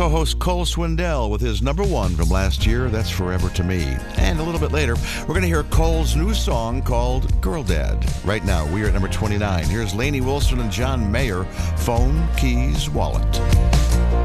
Co-host Cole Swindell with his number one from last year, That's Forever to Me. And a little bit later, we're going to hear Cole's new song called Girl Dad. Right now, we are at number 29. Here's Lainey Wilson and John Mayer, Phone, Keys, Wallet.